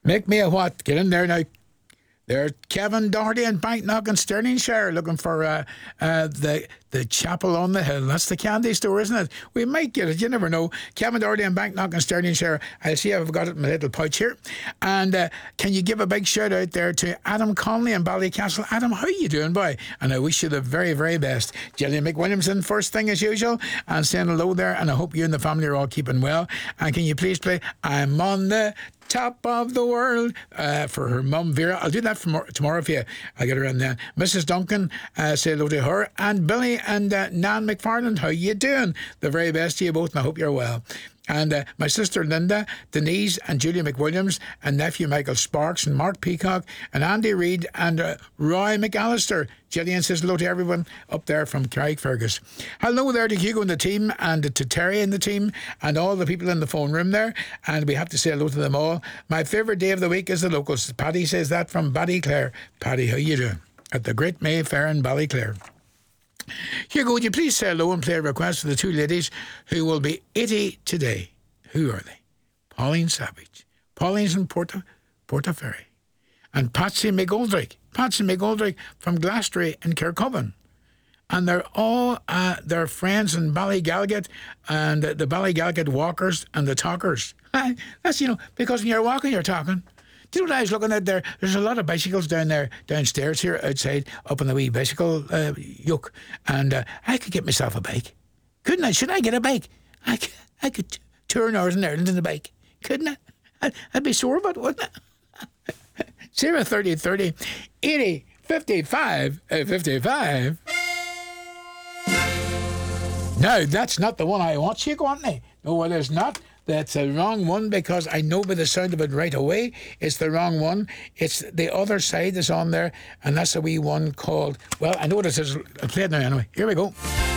Make me a what? Get in there now. There's Kevin Doherty and Banknock in Stirlingshire looking for the chapel on the hill. That's the candy store, isn't it? We might get it. You never know. Kevin Doherty and Banknock in Stirlingshire. I see I've got it in my little pouch here. And can you give a big shout out there to Adam Conley in Ballycastle? Adam, how are you doing, boy? And I wish you the very, very best. Gillian McWilliamson, first thing as usual, and saying hello there. And I hope you and the family are all keeping well. And can you please play I'm on the top of the world for her mum Vera. I'll do that tomorrow if I get around then. Mrs. Duncan, say hello to her, and Billy and Nan McFarland. How you doing? The very best to you both, and I hope you're well. And my sister Linda, Denise and Julia McWilliams, and nephew Michael Sparks and Mark Peacock and Andy Reid and Roy McAllister. Gillian says hello to everyone up there from Carrickfergus. Hello there to Hugo and the team, and to Terry and the team, and all the people in the phone room there. And we have to say hello to them all. My favourite day of the week is the locals. Paddy says that from Ballyclare. Paddy, how you doing? At the Great Mayfair in Ballyclare. Hugo, would you please say hello and play a request for the two ladies who will be 80 today? Who are they? Pauline Savage. Pauline's in Portaferry. And Patsy McGoldrick. Patsy McGoldrick from Glastonbury in Kirkcoven. And they're all their friends in Ballygalget and the Ballygalget walkers and the talkers. That's, because when you're walking, you're talking. Do you know what I was looking at there? There's a lot of bicycles downstairs here outside, up on the wee bicycle yoke. And I could get myself a bike. Couldn't I? Should I get a bike? I could tour Northern Ireland in a bike. Couldn't I? I'd be sore about it, wouldn't I? 030 30 80 55 55. No, that's not the one I want. You go on me. No, it is not. That's the wrong one, because I know by the sound of it right away it's the wrong one. It's the other side that's on there, and that's a wee one called, well, I know what it is. I'll play it now anyway. Here we go.